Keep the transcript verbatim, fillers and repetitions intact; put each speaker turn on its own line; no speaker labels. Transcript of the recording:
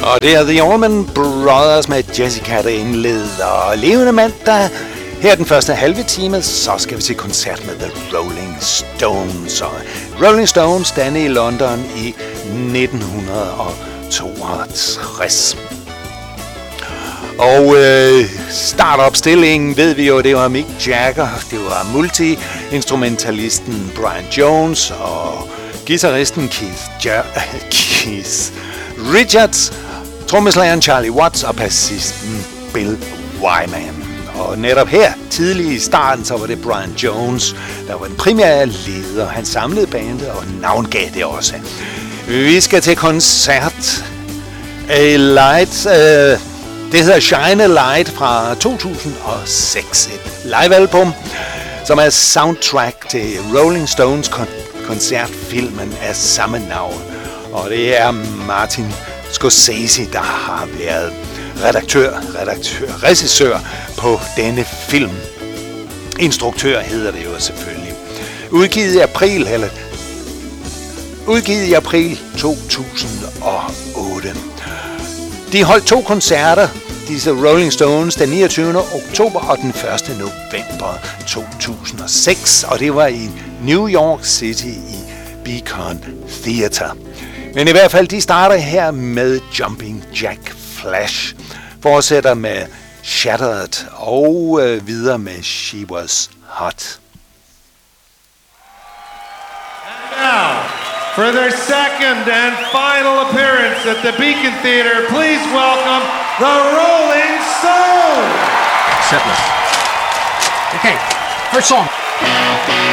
Og det er The Allman Brothers med Jessica, der indleder. Og levende mandag. Her den første halve time, så skal vi til koncert med The Rolling Stones. Og Rolling Stones dannet i London i nitten toogtres. Og øh, startopstillingen ved vi jo, det var Mick Jagger, det var multi-instrumentalisten Brian Jones og guitaristen Keith, ja- Keith Richards, trommeslageren Charlie Watts og bassisten Bill Wyman. Og netop her, tidlig i starten, så var det Brian Jones, der var den primære leder. Han samlede bandet og navngav det også. Vi skal til koncert. A Light, øh, det hedder Shine a Light fra to tusind og seks. Et livealbum, som er soundtrack til Rolling Stones kon- koncertfilmen af samme navn. Og det er Martin Scorsese, der har været redaktør, redaktør, regissør på denne film. Instruktør hedder det jo selvfølgelig. Udgivet i april, eller udgivet i april to tusind og otte. De holdt to koncerter, disse Rolling Stones, den niogtyvende oktober og den første november to tusind og seks, og det var i New York City i Beacon Theater. Men i hvert fald, de starter her med Jumping Jack Flash, fortsætter med Shattered og øh, videre med She Was Hot.
And now, for their second and final appearance at the Beacon Theater, please welcome the Rolling Stones!
Setlist. Okay, first song.